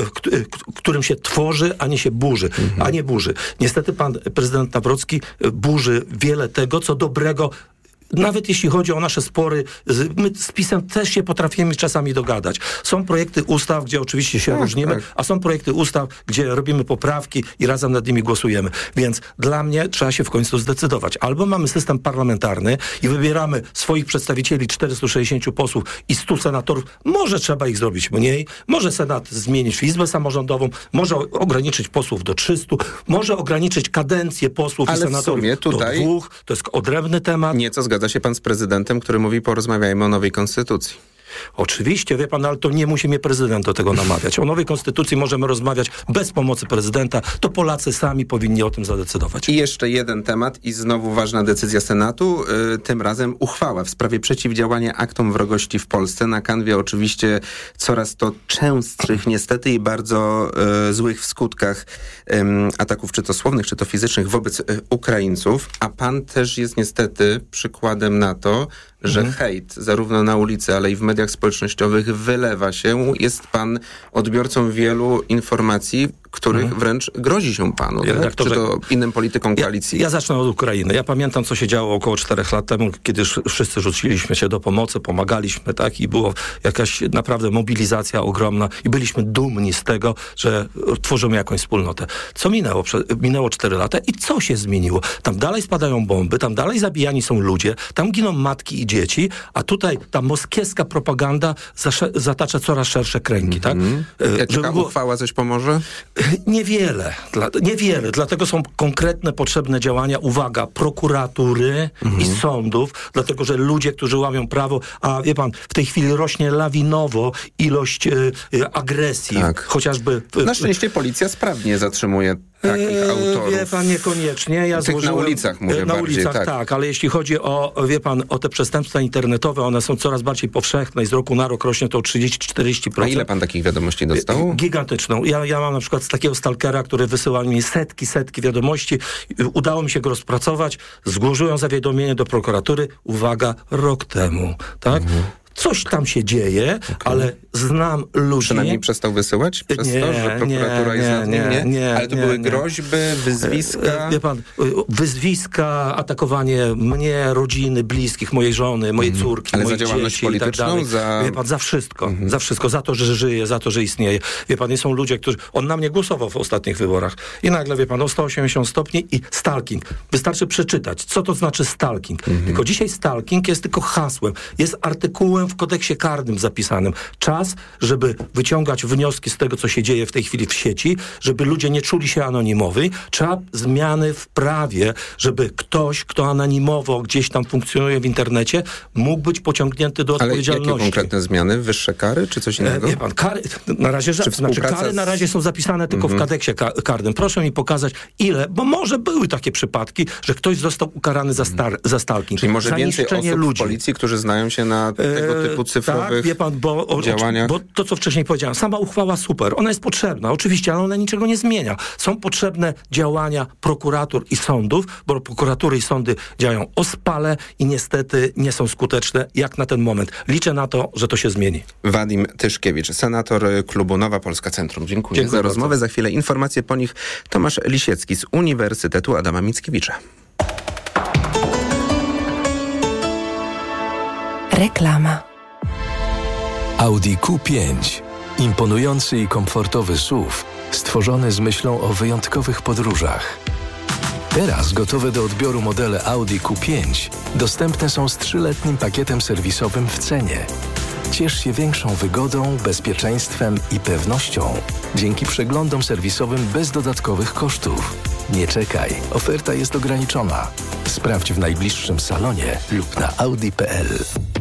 którym się tworzy, a nie się burzy, a nie burzy. Niestety pan prezydent Nawrocki burzy wiele tego, co dobrego. Nawet jeśli chodzi o nasze spory, my z PiS-em też się potrafimy czasami dogadać. Są projekty ustaw, gdzie oczywiście się różnimy, a są projekty ustaw, gdzie robimy poprawki i razem nad nimi głosujemy. Więc dla mnie trzeba się w końcu zdecydować. Albo mamy system parlamentarny i wybieramy swoich przedstawicieli, 460 posłów i 100 senatorów. Może trzeba ich zrobić mniej, może Senat zmienić w Izbę Samorządową, może ograniczyć posłów do 300, może ograniczyć kadencję posłów i senatorów do 2. To jest odrębny temat. Nieco zgadza się pan z prezydentem, który mówi, porozmawiajmy o nowej konstytucji. Oczywiście, wie pan, ale to nie musi mnie prezydent do tego namawiać. O nowej konstytucji możemy rozmawiać bez pomocy prezydenta. To Polacy sami powinni o tym zadecydować. I jeszcze jeden temat i znowu ważna decyzja Senatu. Tym razem uchwała w sprawie przeciwdziałania aktom wrogości w Polsce. Na kanwie oczywiście coraz to częstszych niestety i bardzo złych w skutkach ataków czy to słownych, czy to fizycznych wobec Ukraińców. A pan też jest niestety przykładem na to, że hejt zarówno na ulicy, ale i w mediach społecznościowych wylewa się. Jest pan odbiorcą wielu informacji, których wręcz grozi się panu, tak? Czy to innym politykom koalicji? Ja zacznę od Ukrainy. Ja pamiętam, co się działo około 4 lat temu, kiedy wszyscy rzuciliśmy się do pomocy, pomagaliśmy, tak? I była jakaś naprawdę mobilizacja ogromna i byliśmy dumni z tego, że tworzymy jakąś wspólnotę. Co minęło? Minęło 4 lata i co się zmieniło? Tam dalej spadają bomby, tam dalej zabijani są ludzie, tam giną matki i dzieci, a tutaj ta moskiewska propaganda zatacza coraz szersze kręgi, tak? Taka uchwała coś pomoże? Niewiele, dlatego są konkretne, potrzebne działania, uwaga, prokuratury i sądów, dlatego, że ludzie, którzy łamią prawo, a wie pan, w tej chwili rośnie lawinowo ilość agresji, chociażby... Na szczęście policja sprawnie zatrzymuje takich autorów. Wie pan, niekoniecznie. Ja na ulicach mówię bardziej. Ulicach, tak, ale jeśli chodzi o, wie pan, o te przestępstwa internetowe, one są coraz bardziej powszechne i z roku na rok rośnie to o 30-40%. A ile pan takich wiadomości dostał? Gigantyczną. Ja mam na przykład z takiego stalkera, który wysyła mi setki wiadomości. Udało mi się go rozpracować. Złożyłem zawiadomienie do prokuratury. Uwaga, rok temu. Tak? Coś tam się dzieje, ale znam ludzi... Przynajmniej przestał wysyłać? Przez to, że prokuratura jest nad nim? Nie. Ale to były groźby, wyzwiska? Wie pan, wyzwiska, atakowanie mnie, rodziny, bliskich, mojej żony, mojej córki, ale moich za działalność dzieci polityczną? I tak dalej. Wie pan, za wszystko. Za wszystko. Za to, że żyje, za to, że istnieje. Wie pan, są ludzie, którzy... On na mnie głosował w ostatnich wyborach. I nagle, wie pan, o 180 stopni i stalking. Wystarczy przeczytać, co to znaczy stalking. Tylko dzisiaj stalking jest tylko hasłem. Jest artykułem w kodeksie karnym zapisanym. Czas, żeby wyciągać wnioski z tego, co się dzieje w tej chwili w sieci, żeby ludzie nie czuli się anonimowi. Trzeba zmiany w prawie, żeby ktoś, kto anonimowo gdzieś tam funkcjonuje w internecie, mógł być pociągnięty do odpowiedzialności. Ale jakie konkretne zmiany? Wyższe kary, czy coś innego? Wie pan, kary na razie, kary na razie są zapisane tylko w kodeksie karnym. Proszę mi pokazać, ile, bo może były takie przypadki, że ktoś został ukarany za stalking. Czyli może więcej osób w policji, którzy znają się na tego typu cyfrowych tak, wie pan, działaniach? Bo to, co wcześniej powiedziałem, sama uchwała super, ona jest potrzebna, oczywiście, ale ona niczego nie zmienia. Są potrzebne działania prokuratur i sądów, bo prokuratury i sądy działają ospale i niestety nie są skuteczne jak na ten moment. Liczę na to, że to się zmieni. Wadim Tyszkiewicz, senator klubu Nowa Polska Centrum. Dziękuję za rozmowę. Bardzo. Za chwilę informacje po nich Tomasz Lisiecki z Uniwersytetu Adama Mickiewicza. Reklama. Audi Q5. Imponujący i komfortowy SUV, stworzony z myślą o wyjątkowych podróżach. Teraz gotowe do odbioru modele Audi Q5 dostępne są z 3-letnim pakietem serwisowym w cenie. Ciesz się większą wygodą, bezpieczeństwem i pewnością dzięki przeglądom serwisowym bez dodatkowych kosztów. Nie czekaj, oferta jest ograniczona. Sprawdź w najbliższym salonie lub na audi.pl.